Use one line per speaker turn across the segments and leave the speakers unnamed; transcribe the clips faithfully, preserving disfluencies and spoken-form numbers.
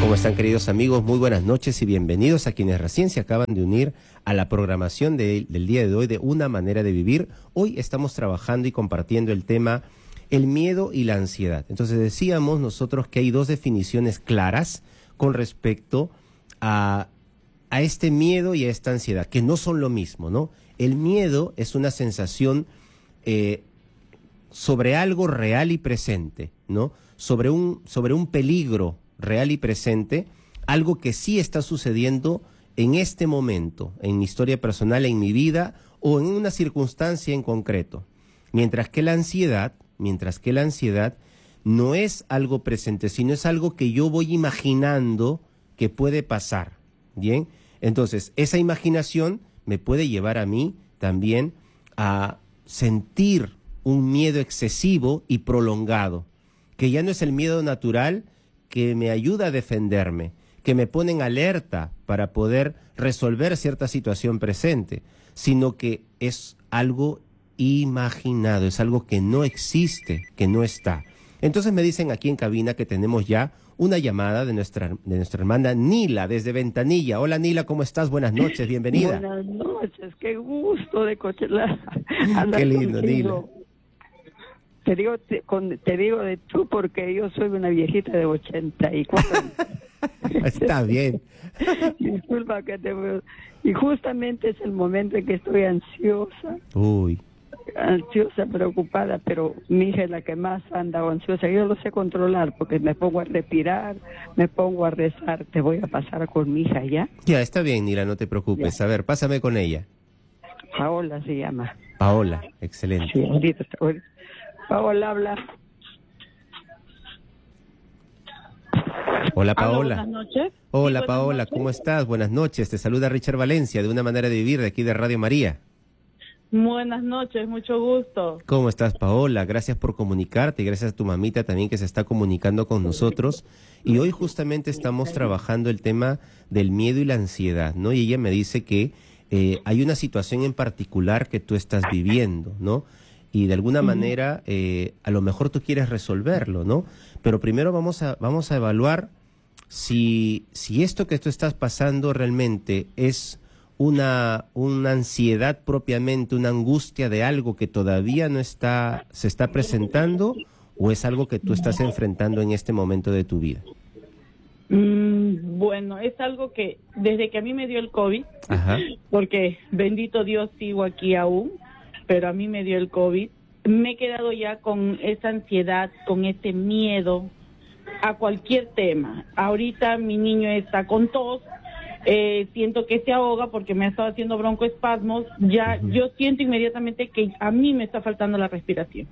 ¿Cómo están, queridos amigos? Muy buenas noches y bienvenidos a quienes recién se acaban de unir a la programación de, del día de hoy de Una Manera de Vivir. Hoy estamos trabajando y compartiendo el tema el miedo y la ansiedad. Entonces decíamos nosotros que hay dos definiciones claras con respecto a, a este miedo y a esta ansiedad, que no son lo mismo, ¿no? El miedo es una sensación eh, sobre algo real y presente, ¿no? Sobre un, sobre un peligro real y presente, algo que sí está sucediendo en este momento, en mi historia personal, en mi vida o en una circunstancia en concreto. Mientras que la ansiedad, mientras que la ansiedad no es algo presente, sino es algo que yo voy imaginando que puede pasar, ¿bien? Entonces, esa imaginación me puede llevar a mí también a sentir un miedo excesivo y prolongado, que ya no es el miedo natural que me ayuda a defenderme, que me pone en alerta para poder resolver cierta situación presente, sino que es algo imaginado, es algo que no existe, que no está. Entonces me dicen aquí en cabina que tenemos ya una llamada de nuestra, de nuestra hermana Nila desde Ventanilla. Hola Nila, ¿cómo estás? Buenas noches, bienvenida.
Buenas noches, qué gusto de cochelar.
Qué lindo, Nila.
Te digo, te, con, te digo de tú porque yo soy una viejita de ochenta y cuatro.
Está bien.
Disculpa que te... Y justamente es el momento en que estoy ansiosa.
Uy.
Ansiosa, preocupada, pero mi hija es la que más anda ansiosa. Yo lo sé controlar porque me pongo a respirar, me pongo a rezar. Te voy a pasar con mi hija, ¿ya?
Ya, está bien, Nila, no te preocupes. Ya. A ver, pásame con ella.
Paola se llama.
Paola, excelente.
Sí, ahorita, ahorita. Paola habla.
Hola, Paola.
Hola, buenas noches.
Hola,
sí,
Paola,
noches.
¿cómo estás? Buenas noches. Te saluda Richard Valencia de Una Manera de Vivir de aquí de Radio María.
Buenas noches, mucho gusto.
¿Cómo estás, Paola? Gracias por comunicarte y gracias a tu mamita también que se está comunicando con nosotros. Y hoy justamente estamos trabajando el tema del miedo y la ansiedad, ¿no? Y ella me dice que eh, hay una situación en particular que tú estás viviendo, ¿no? Y de alguna manera eh, a lo mejor tú quieres resolverlo, ¿no? Pero primero vamos a, vamos a evaluar si, si esto que tú estás pasando realmente es una, una ansiedad propiamente, una angustia de algo que todavía no está, se está presentando, o es algo que tú estás enfrentando en este momento de tu vida.
Mm, bueno, es algo que desde que a mí me dio el COVID,
Ajá.
porque bendito Dios sigo aquí aún, pero a mí me dio el COVID, me he quedado ya con esa ansiedad, con ese miedo a cualquier tema. Ahorita mi niño está con tos, eh, siento que se ahoga porque me ha estado haciendo broncoespasmos, ya uh-huh. Yo siento inmediatamente que a mí me está faltando la respiración.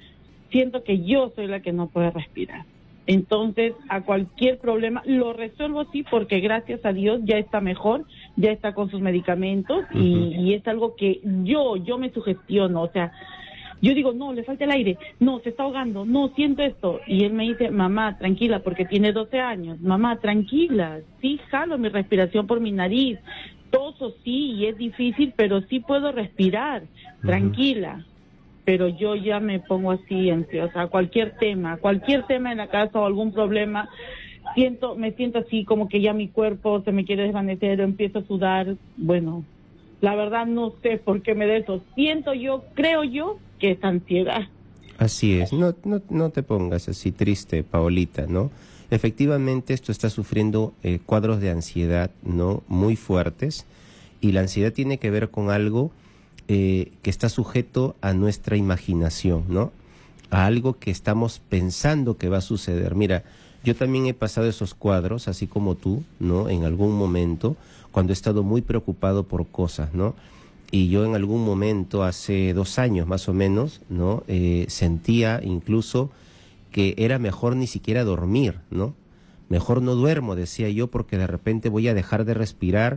Siento que yo soy la que no puede respirar. Entonces, a cualquier problema lo resuelvo sí, porque gracias a Dios ya está mejor, ya está con sus medicamentos uh-huh. y, y es algo que yo, yo me sugestiono, o sea, yo digo, no, le falta el aire, no, se está ahogando, no, siento esto. Y él me dice, mamá, tranquila, porque tiene doce años, mamá, tranquila, sí jalo mi respiración por mi nariz, toso sí, y es difícil, pero sí puedo respirar, tranquila. Uh-huh. Pero yo ya me pongo así ansiosa, cualquier tema, cualquier tema en la casa o algún problema, siento, me siento así como que ya mi cuerpo se me quiere desvanecer, empiezo a sudar, bueno, la verdad no sé por qué me da eso, siento yo, creo yo, que es ansiedad.
Así es, no, no, no te pongas así triste, Paolita, ¿no? Efectivamente, esto está sufriendo eh, cuadros de ansiedad, ¿no? Muy fuertes, y la ansiedad tiene que ver con algo Eh, que está sujeto a nuestra imaginación, ¿no? A algo que estamos pensando que va a suceder. Mira, yo también he pasado esos cuadros, así como tú, ¿no? En algún momento, cuando he estado muy preocupado por cosas, ¿no? Y yo en algún momento, hace dos años más o menos, ¿no? Eh, sentía incluso que era mejor ni siquiera dormir, ¿no? Mejor no duermo, decía yo, porque de repente voy a dejar de respirar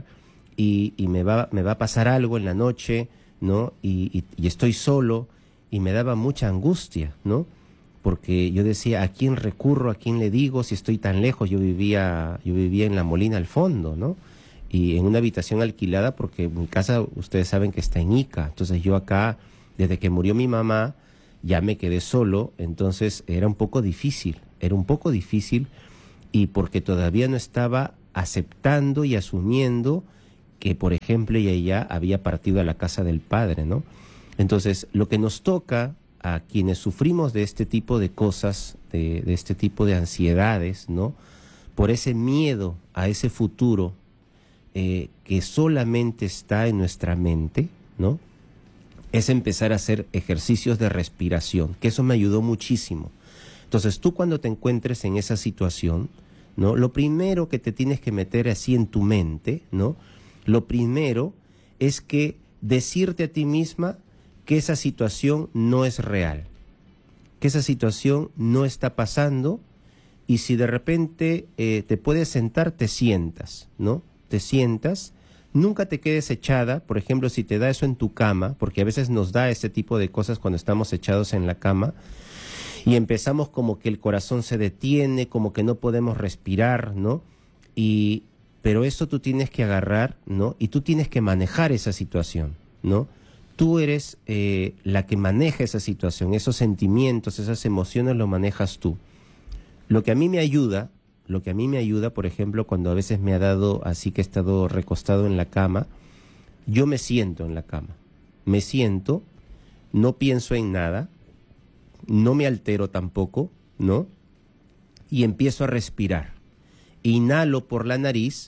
y, y me va, me va a pasar algo en la noche, ¿no? Y, y, y estoy solo, y me daba mucha angustia, ¿no? Porque yo decía, ¿a quién recurro? ¿A quién le digo? Si estoy tan lejos, yo vivía, yo vivía en La Molina al fondo, ¿no? Y en una habitación alquilada, porque mi casa, ustedes saben que está en Ica, entonces yo acá, desde que murió mi mamá, ya me quedé solo, entonces era un poco difícil, era un poco difícil, y porque todavía no estaba aceptando y asumiendo que, por ejemplo, ella ya había partido a la casa del Padre, ¿no? Entonces, lo que nos toca a quienes sufrimos de este tipo de cosas, de, de este tipo de ansiedades, ¿no? Por ese miedo a ese futuro eh, que solamente está en nuestra mente, ¿no? Es empezar a hacer ejercicios de respiración, que eso me ayudó muchísimo. Entonces, tú cuando te encuentres en esa situación, ¿no? Lo primero que te tienes que meter así en tu mente, ¿no? Lo primero es que decirte a ti misma que esa situación no es real, que esa situación no está pasando, y si de repente eh, te puedes sentar, te sientas, ¿no? Te sientas, nunca te quedes echada. Por ejemplo, si te da eso en tu cama, porque a veces nos da ese tipo de cosas cuando estamos echados en la cama, y empezamos como que el corazón se detiene, como que no podemos respirar, ¿no? Y, pero eso tú tienes que agarrar, ¿no? Y tú tienes que manejar esa situación, ¿no? Tú eres eh, la que maneja esa situación, esos sentimientos, esas emociones lo manejas tú. Lo que a mí me ayuda, lo que a mí me ayuda, por ejemplo, cuando a veces me ha dado así que he estado recostado en la cama, yo me siento en la cama, me siento, no pienso en nada, no me altero tampoco, ¿no? Y empiezo a respirar. Inhalo por la nariz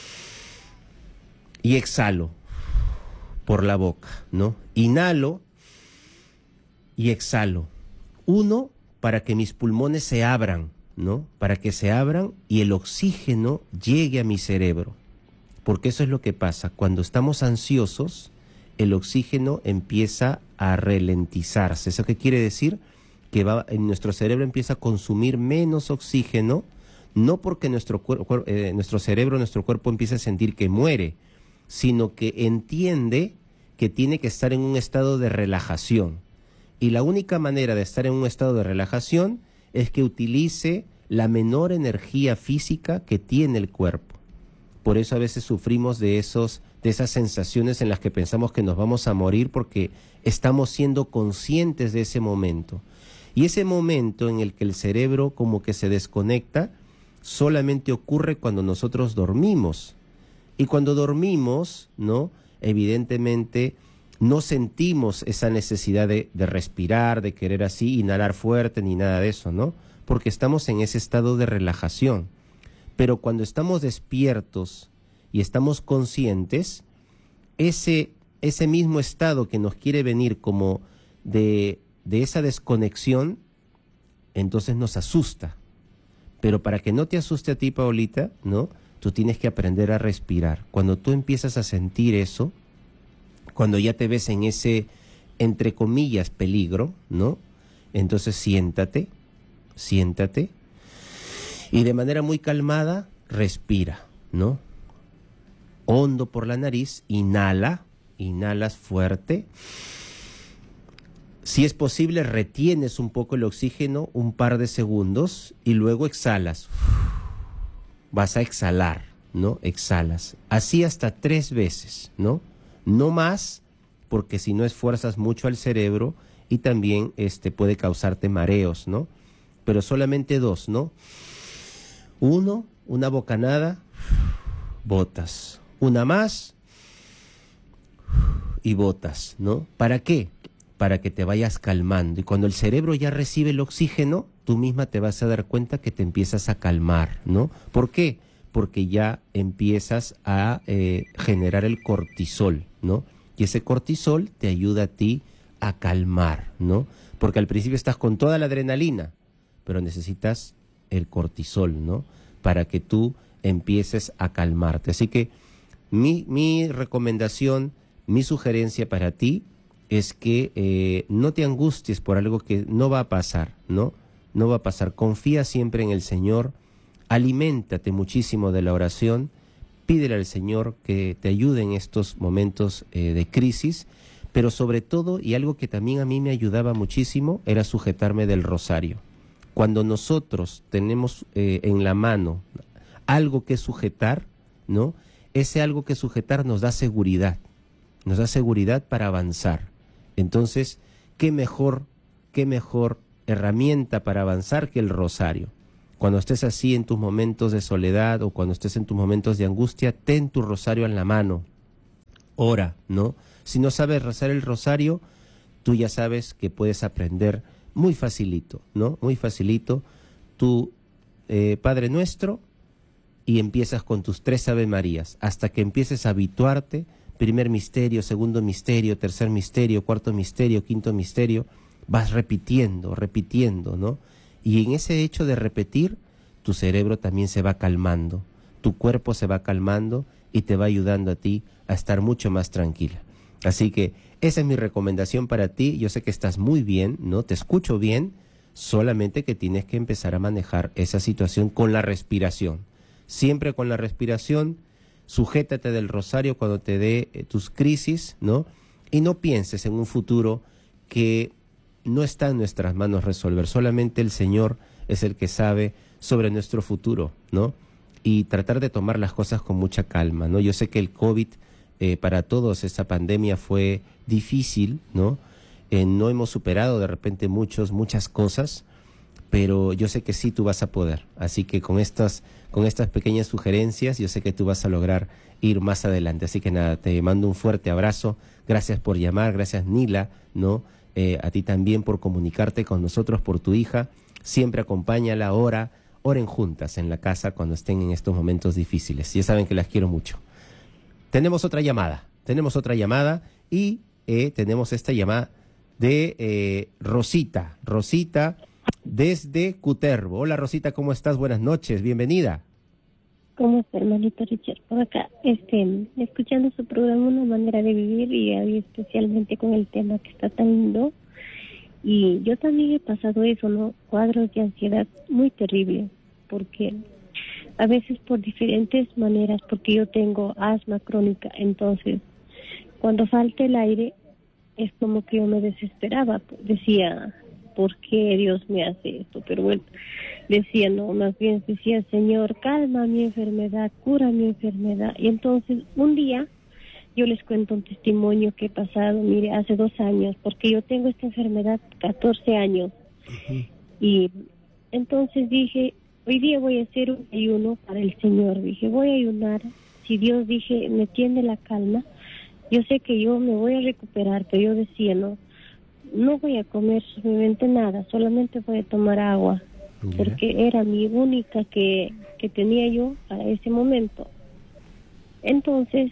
y exhalo por la boca, ¿no? Inhalo y exhalo. Uno, para que mis pulmones se abran, ¿no? Para que se abran y el oxígeno llegue a mi cerebro. Porque eso es lo que pasa. Cuando estamos ansiosos, el oxígeno empieza a ralentizarse. ¿Eso qué quiere decir? Que va, en nuestro cerebro empieza a consumir menos oxígeno, no porque nuestro, cuer- eh, nuestro cerebro, nuestro cuerpo empiece a sentir que muere, sino que entiende que tiene que estar en un estado de relajación. Y la única manera de estar en un estado de relajación es que utilice la menor energía física que tiene el cuerpo. Por eso a veces sufrimos de, esos, de esas sensaciones en las que pensamos que nos vamos a morir, porque estamos siendo conscientes de ese momento. Y ese momento en el que el cerebro como que se desconecta solamente ocurre cuando nosotros dormimos. Y cuando dormimos, ¿no? Evidentemente no sentimos esa necesidad de, de respirar, de querer así, inhalar fuerte, ni nada de eso, ¿no? Porque estamos en ese estado de relajación. Pero cuando estamos despiertos y estamos conscientes, ese, ese mismo estado que nos quiere venir como de, de esa desconexión, entonces nos asusta. Pero para que no te asuste a ti, Paulita, ¿no? Tú tienes que aprender a respirar. Cuando tú empiezas a sentir eso, cuando ya te ves en ese, entre comillas, peligro, ¿no? Entonces siéntate, siéntate, y de manera muy calmada, respira, ¿no? Hondo por la nariz, inhala, inhalas fuerte. Si es posible, retienes un poco el oxígeno un par de segundos y luego exhalas. Vas a exhalar, ¿no? Exhalas. Así hasta tres veces, ¿no? No más, porque si no esfuerzas mucho al cerebro y también este, puede causarte mareos, ¿no? Pero solamente dos, ¿no? Uno, una bocanada, botas. Una más y botas, ¿no? ¿Para qué? Para que te vayas calmando. Y cuando el cerebro ya recibe el oxígeno, tú misma te vas a dar cuenta que te empiezas a calmar, ¿no? ¿Por qué? Porque ya empiezas a eh, generar el cortisol, ¿no? Y ese cortisol te ayuda a ti a calmar, ¿no? Porque al principio estás con toda la adrenalina, pero necesitas el cortisol, ¿no? Para que tú empieces a calmarte. Así que mi, mi recomendación, mi sugerencia para ti es que eh, no te angusties por algo que no va a pasar, ¿no? No va a pasar. Confía siempre en el Señor, aliméntate muchísimo de la oración, pídele al Señor que te ayude en estos momentos eh, de crisis, pero sobre todo, y algo que también a mí me ayudaba muchísimo, era sujetarme del rosario. Cuando nosotros tenemos eh, en la mano algo que sujetar, ¿no? Ese algo que sujetar nos da seguridad, nos da seguridad para avanzar. Entonces, ¿qué mejor, qué mejor herramienta para avanzar que el rosario? Cuando estés así en tus momentos de soledad o cuando estés en tus momentos de angustia, ten tu rosario en la mano. Ora, ¿no? Si no sabes rezar el rosario, tú ya sabes que puedes aprender muy facilito, ¿no? Muy facilito tu eh, Padre Nuestro, y empiezas con tus tres Ave Marías, hasta que empieces a habituarte, primer misterio, segundo misterio, tercer misterio, cuarto misterio, quinto misterio, vas repitiendo, repitiendo, ¿no? Y en ese hecho de repetir, tu cerebro también se va calmando, tu cuerpo se va calmando y te va ayudando a ti a estar mucho más tranquila. Así que esa es mi recomendación para ti. Yo sé que estás muy bien, ¿no? Te escucho bien, solamente que tienes que empezar a manejar esa situación con la respiración. Siempre con la respiración, sujétate del rosario cuando te dé eh, tus crisis, ¿no? Y no pienses en un futuro que no está en nuestras manos resolver. Solamente el Señor es el que sabe sobre nuestro futuro, ¿no? Y tratar de tomar las cosas con mucha calma, ¿no? Yo sé que el COVID, eh, para todos, esta pandemia fue difícil, ¿no? Eh, no hemos superado de repente muchos, muchas cosas, pero yo sé que sí tú vas a poder. Así que con estas, con estas pequeñas sugerencias, yo sé que tú vas a lograr ir más adelante. Así que nada, te mando un fuerte abrazo. Gracias por llamar, gracias Nila, ¿no? Eh, a ti también por comunicarte con nosotros, por tu hija. Siempre acompáñala, ora, oren juntas en la casa cuando estén en estos momentos difíciles. Ya saben que las quiero mucho. Tenemos otra llamada, tenemos otra llamada y eh, tenemos esta llamada de eh, Rosita, Rosita desde Cutervo. Hola Rosita, ¿cómo estás? Buenas noches, bienvenida.
¿Cómo está, hermanito Richard? Por acá, este, escuchando su programa Una Manera de Vivir y ahí especialmente con el tema que está tan lindo. Y yo también he pasado eso, ¿no? Cuadros de ansiedad muy terribles, porque a veces por diferentes maneras, porque yo tengo asma crónica, entonces cuando falta el aire es como que yo me desesperaba, decía, ¿por qué Dios me hace esto? Pero bueno, decía, no, más bien decía, Señor, calma mi enfermedad, cura mi enfermedad. Y entonces un día yo les cuento un testimonio que he pasado, mire, hace dos años, porque yo tengo esta enfermedad catorce años. Uh-huh. Y entonces dije, hoy día voy a hacer un ayuno para el Señor. Dije, voy a ayunar. Si Dios, dije, me tiene la calma, yo sé que yo me voy a recuperar, pero yo decía, no, no voy a comer suavemente nada, solamente voy a tomar agua, yeah. Porque era mi única que, que tenía yo para ese momento. Entonces,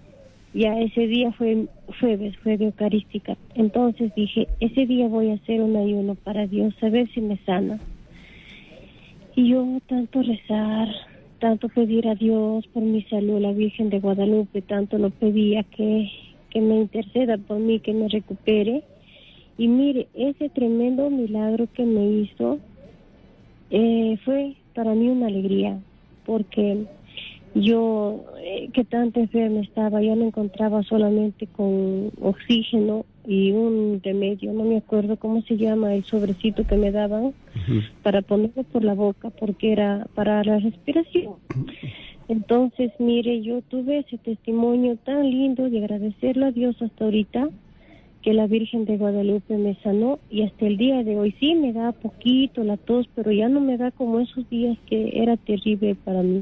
ya ese día fue jueves, fue de Eucarística. Entonces dije, ese día voy a hacer un ayuno para Dios, a ver si me sana. Y yo tanto rezar, tanto pedir a Dios por mi salud, la Virgen de Guadalupe, tanto lo pedía que, que me interceda por mí, que me recupere. Y mire, ese tremendo milagro que me hizo eh, fue para mí una alegría, porque yo, eh, que tanto enferma estaba, ya me encontraba solamente con oxígeno y un remedio, no me acuerdo cómo se llama el sobrecito que me daban, uh-huh, para ponerlo por la boca, porque era para la respiración. Entonces, mire, yo tuve ese testimonio tan lindo de agradecerle a Dios hasta ahorita, que la Virgen de Guadalupe me sanó, y hasta el día de hoy sí me da poquito la tos, pero ya no me da como esos días que era terrible para mí.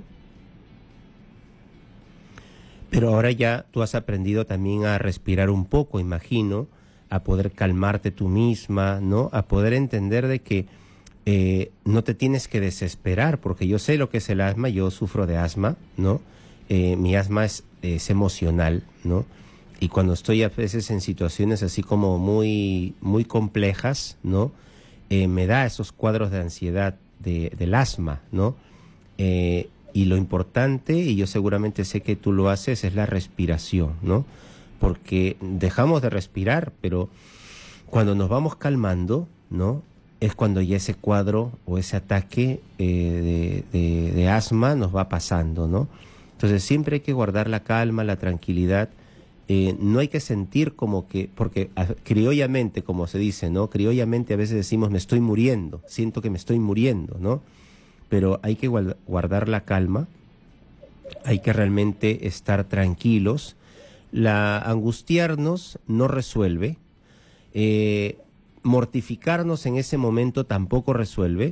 Pero ahora ya tú has aprendido también a respirar un poco, imagino, a poder calmarte tú misma, ¿no? A poder entender de que eh, no te tienes que desesperar, porque yo sé lo que es el asma, yo sufro de asma, ¿no? Eh, mi asma es, es emocional, ¿no? Y cuando estoy a veces en situaciones así como muy, muy complejas, ¿no? Eh, me da esos cuadros de ansiedad de, del asma, ¿no? Eh, Y lo importante, y yo seguramente sé que tú lo haces, es la respiración, ¿no? Porque dejamos de respirar, pero cuando nos vamos calmando, ¿no? Es cuando ya ese cuadro o ese ataque eh, de, de, de asma nos va pasando, ¿no? Entonces siempre hay que guardar la calma, la tranquilidad. Eh, no hay que sentir como que, porque criollamente, como se dice, ¿no? Criollamente a veces decimos, me estoy muriendo, siento que me estoy muriendo, ¿no? Pero hay que guardar la calma, hay que realmente estar tranquilos. La angustiarnos no resuelve, eh, mortificarnos en ese momento tampoco resuelve.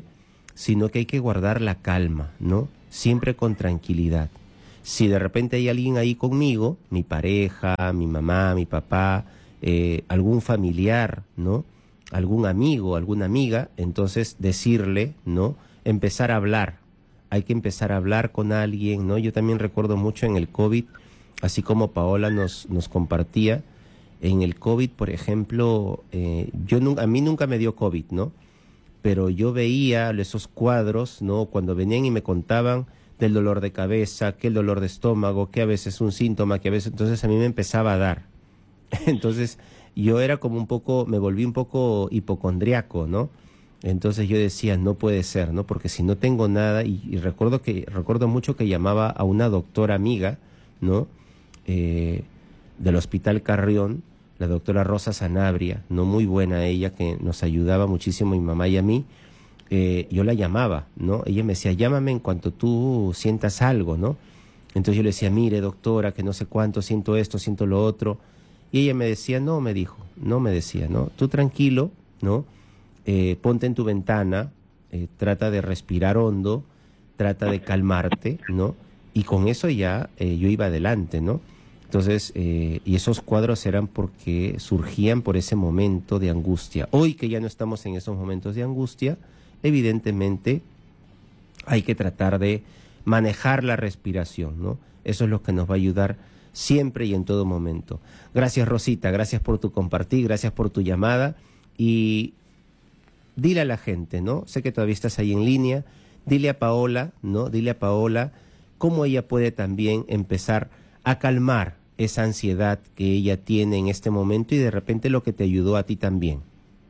sino que hay que guardar la calma, ¿no? Siempre con tranquilidad. Si de repente hay alguien ahí conmigo, mi pareja, mi mamá, mi papá, eh, algún familiar, ¿no? Algún amigo, alguna amiga, entonces decirle, ¿no? Empezar a hablar. Hay que empezar a hablar con alguien, ¿no? Yo también recuerdo mucho en el COVID, así como Paola nos, nos compartía, en el COVID, por ejemplo, eh, yo nunca, a mí nunca me dio COVID, ¿no? Pero yo veía esos cuadros, ¿no? Cuando venían y me contaban del dolor de cabeza, que el dolor de estómago, que a veces un síntoma, que a veces... Entonces a mí me empezaba a dar. Entonces yo era como un poco, me volví un poco hipocondriaco, ¿no? Entonces yo decía, no puede ser, ¿no? Porque si no tengo nada, y, y recuerdo que recuerdo mucho que llamaba a una doctora amiga, ¿no? Eh, del Hospital Carrión, la doctora Rosa Sanabria, no muy buena ella, que nos ayudaba muchísimo mi mamá y a mí. Eh, yo la llamaba, ¿no? Ella me decía, llámame en cuanto tú sientas algo, ¿no? Entonces yo le decía, mire, doctora, que no sé cuánto, siento esto, siento lo otro. Y ella me decía, no, me dijo, no me decía, ¿no? Tú tranquilo, ¿no? Eh, ponte en tu ventana, eh, trata de respirar hondo, trata de calmarte, ¿no? Y con eso ya eh, yo iba adelante, ¿no? Entonces, eh, y esos cuadros eran porque surgían por ese momento de angustia. Hoy que ya no estamos en esos momentos de angustia, evidentemente hay que tratar de manejar la respiración, ¿no? Eso es lo que nos va a ayudar siempre y en todo momento. Gracias, Rosita, gracias por tu compartir, gracias por tu llamada, y dile a la gente, ¿no? Sé que todavía estás ahí en línea, dile a Paola, ¿no? Dile a Paola cómo ella puede también empezar a calmar esa ansiedad que ella tiene en este momento y de repente lo que te ayudó a ti también.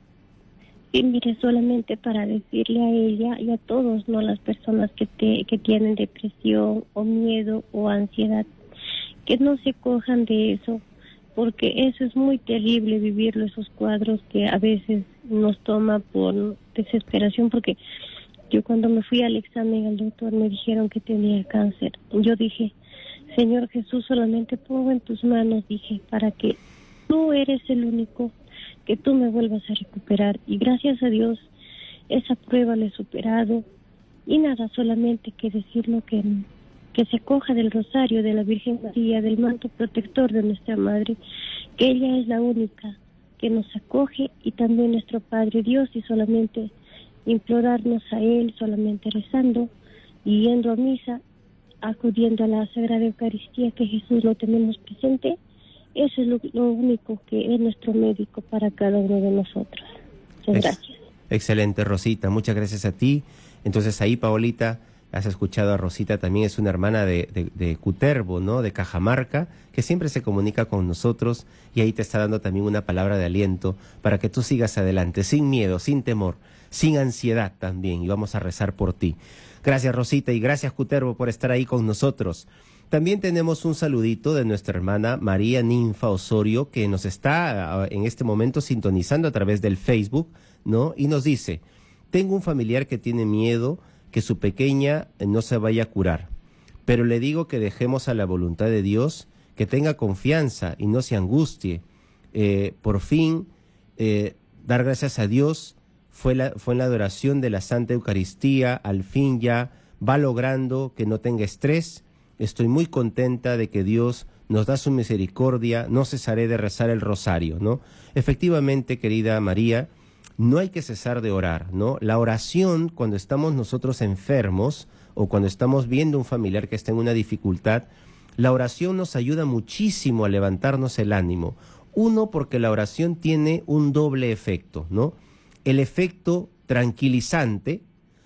Sí, mire, solamente para decirle a ella y a todos, ¿no? Las personas que, te, que tienen depresión o miedo o ansiedad, que no se cojan de eso, porque eso es muy terrible vivirlo, esos cuadros que a veces nos toma por desesperación, porque yo cuando me fui al examen al doctor me dijeron que tenía cáncer. Yo dije, Señor Jesús, solamente pongo en tus manos, dije, para que tú eres el único, que tú me vuelvas a recuperar. Y gracias a Dios, esa prueba la he superado. Y nada, solamente que decirlo que, que se coja del rosario de la Virgen María, del manto protector de nuestra Madre, que ella es la única que nos acoge, y también nuestro Padre Dios, y solamente implorarnos a Él, solamente rezando y yendo a misa, acudiendo a la Sagrada Eucaristía, que Jesús lo tenemos presente. Eso es lo, lo único que es nuestro médico para cada uno de nosotros. Muchas
Ex
gracias.
Excelente, Rosita, muchas gracias a ti. Entonces ahí, Paolita, has escuchado a Rosita, también es una hermana de, de, de Cutervo, ¿no? De Cajamarca, que siempre se comunica con nosotros y ahí te está dando también una palabra de aliento para que tú sigas adelante, sin miedo, sin temor, sin ansiedad también, y vamos a rezar por ti. Gracias, Rosita, y gracias, Cutervo, por estar ahí con nosotros. También tenemos un saludito de nuestra hermana María Ninfa Osorio, que nos está en este momento sintonizando a través del Facebook, ¿no? Y nos dice, tengo un familiar que tiene miedo que su pequeña no se vaya a curar, pero le digo que dejemos a la voluntad de Dios, que tenga confianza y no se angustie. Eh, por fin, eh, dar gracias a Dios, fue, la, fue en la adoración de la Santa Eucaristía, al fin ya va logrando que no tenga estrés. Estoy muy contenta de que Dios nos da su misericordia, no cesaré de rezar el rosario, ¿no? Efectivamente, querida María, no hay que cesar de orar, ¿no? La oración, cuando estamos nosotros enfermos o cuando estamos viendo un familiar que está en una dificultad, la oración nos ayuda muchísimo a levantarnos el ánimo. Uno, porque la oración tiene un doble efecto, ¿no? El efecto tranquilizante,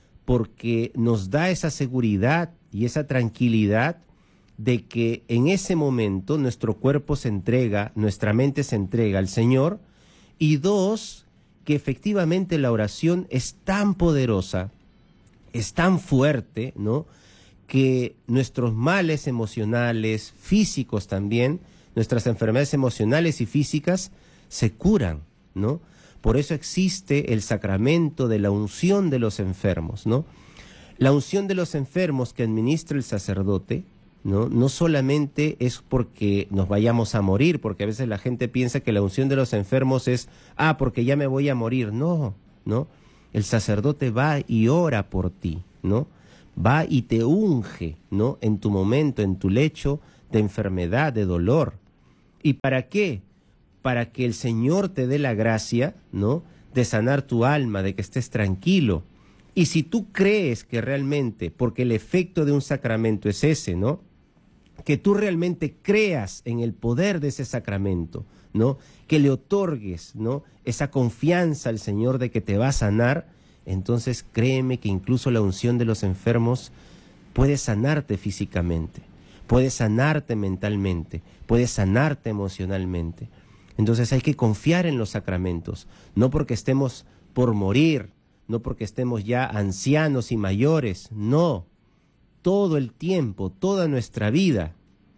porque nos da esa seguridad y esa tranquilidad de que en ese momento nuestro cuerpo se entrega, nuestra mente se entrega al Señor. Y dos, que efectivamente la oración es tan poderosa, es tan fuerte, ¿no? Que nuestros males emocionales, físicos también, nuestras enfermedades emocionales y físicas se curan, ¿no? Por eso existe el sacramento de la unción de los enfermos, ¿no? La unción de los enfermos que administra el sacerdote, ¿no? No solamente es porque nos vayamos a morir, porque a veces la gente piensa que la unción de los enfermos es, ah, porque ya me voy a morir. No, no. El sacerdote va y ora por ti, ¿no? Va y te unge, ¿no? En tu momento, en tu lecho de enfermedad, de dolor. ¿Y para qué? Para que el Señor te dé la gracia, ¿no? De sanar tu alma, de que estés tranquilo. Y si tú crees que realmente, porque el efecto de un sacramento es ese, ¿no? Que tú realmente creas en el poder de ese sacramento, ¿no? Que le otorgues, ¿no? Esa confianza al Señor de que te va a sanar, entonces créeme que incluso la unción de los enfermos puede sanarte físicamente, puede sanarte mentalmente, puede sanarte emocionalmente. Entonces hay que confiar en los sacramentos, no porque estemos por morir, no porque estemos ya ancianos y mayores, no, todo el tiempo, toda nuestra vida,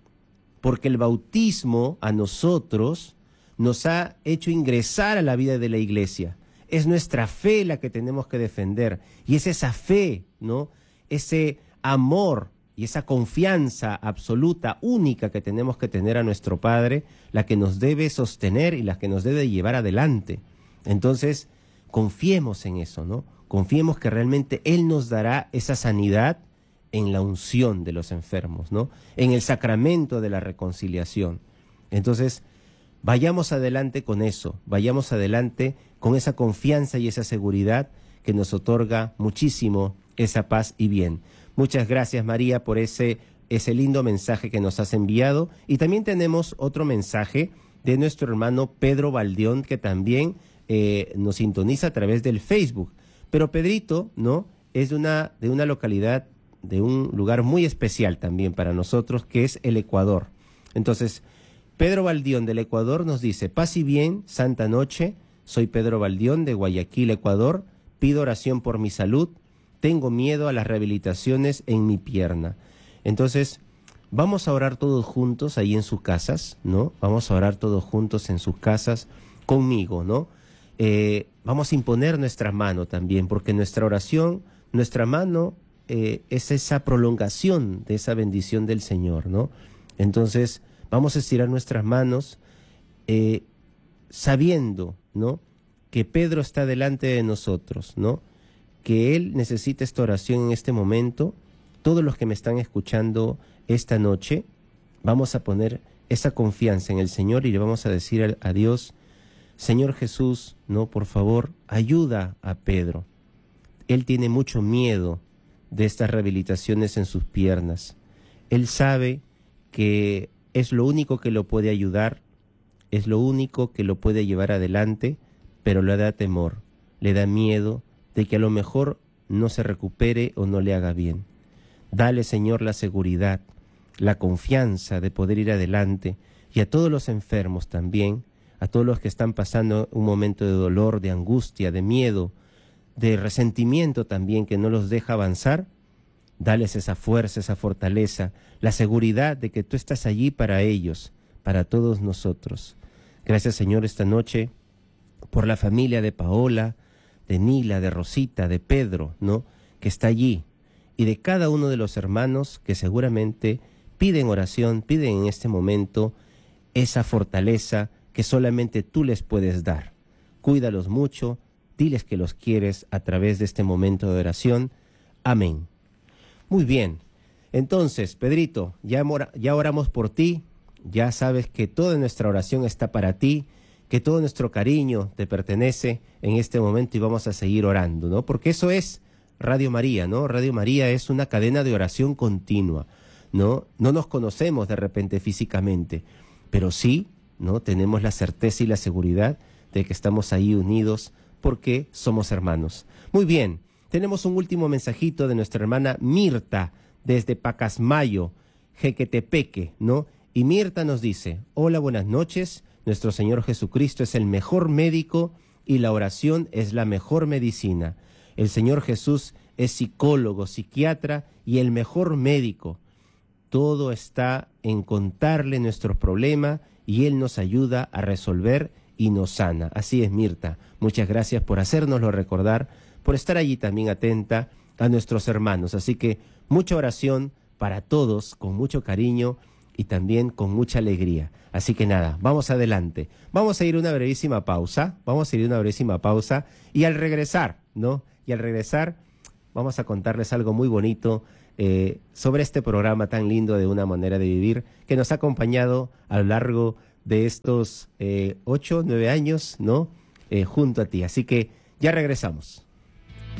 porque el bautismo a nosotros nos ha hecho ingresar a la vida de la iglesia. Es nuestra fe la que tenemos que defender, y es esa fe, ¿no? Ese amor y esa confianza absoluta, única que tenemos que tener a nuestro Padre, la que nos debe sostener y la que nos debe llevar adelante. Entonces, confiemos en eso, ¿no? Confiemos que realmente Él nos dará esa sanidad en la unción de los enfermos, ¿no? En el sacramento de la reconciliación. Entonces, vayamos adelante con eso, vayamos adelante con esa confianza y esa seguridad que nos otorga muchísimo esa paz y bien. Muchas gracias, María, por ese, ese lindo mensaje que nos has enviado. Y también tenemos otro mensaje de nuestro hermano Pedro Baldión, que también eh, nos sintoniza a través del Facebook. Pero Pedrito, ¿no? Es de una, de una localidad, de un lugar muy especial también para nosotros, que es el Ecuador. Entonces, Pedro Baldión del Ecuador nos dice: paz y bien, santa noche, soy Pedro Baldión de Guayaquil, Ecuador, pido oración por mi salud, tengo miedo a las rehabilitaciones en mi pierna. Entonces, vamos a orar todos juntos ahí en sus casas, ¿no? Vamos a orar todos juntos en sus casas conmigo, ¿no? Eh, vamos a imponer nuestra mano también, porque nuestra oración, nuestra mano eh, es esa prolongación de esa bendición del Señor, ¿no? Entonces, vamos a estirar nuestras manos eh, sabiendo, ¿no? Que Pedro está delante de nosotros, ¿no? Que Él necesita esta oración en este momento. Todos los que me están escuchando esta noche, vamos a poner esa confianza en el Señor y le vamos a decir a Dios: Señor Jesús, no, por favor, ayuda a Pedro. Él tiene mucho miedo de estas rehabilitaciones en sus piernas. Él sabe que es lo único que lo puede ayudar, es lo único que lo puede llevar adelante, pero le da temor, le da miedo de que a lo mejor no se recupere o no le haga bien. Dale, Señor, la seguridad, la confianza de poder ir adelante, y a todos los enfermos también, a todos los que están pasando un momento de dolor, de angustia, de miedo, de resentimiento también que no los deja avanzar. Dales esa fuerza, esa fortaleza, la seguridad de que tú estás allí para ellos, para todos nosotros. Gracias, Señor, esta noche por la familia de Paola, de Nila, de Rosita, de Pedro, ¿no? Que está allí, y de cada uno de los hermanos que seguramente piden oración, piden en este momento esa fortaleza que solamente tú les puedes dar. Cuídalos mucho, diles que los quieres a través de este momento de oración. Amén. Muy bien, entonces, Pedrito, ya, mora, ya oramos por ti, ya sabes que toda nuestra oración está para ti, que todo nuestro cariño te pertenece en este momento y vamos a seguir orando, ¿no? Porque eso es Radio María, ¿no? Radio María es una cadena de oración continua, ¿no? No nos conocemos de repente físicamente, pero sí, ¿no? Tenemos la certeza y la seguridad de que estamos ahí unidos porque somos hermanos. Muy bien, tenemos un último mensajito de nuestra hermana Mirta desde Pacasmayo, Jequetepeque, ¿no? Y Mirta nos dice: hola, buenas noches. Nuestro Señor Jesucristo es el mejor médico y la oración es la mejor medicina. El Señor Jesús es psicólogo, psiquiatra y el mejor médico. Todo está en contarle nuestros problemas y Él nos ayuda a resolver y nos sana. Así es, Mirta. Muchas gracias por hacérnoslo recordar, por estar allí también atenta a nuestros hermanos. Así que mucha oración para todos, con mucho cariño y también con mucha alegría. Así que nada, vamos adelante. Vamos a ir a una brevísima pausa, vamos a ir a una brevísima pausa y al regresar ¿no? Y al regresar vamos a contarles algo muy bonito eh, sobre este programa tan lindo de Una Manera de Vivir, que nos ha acompañado a lo largo de estos eh, ocho, nueve años, ¿no? Eh, junto a ti. Así que ya regresamos.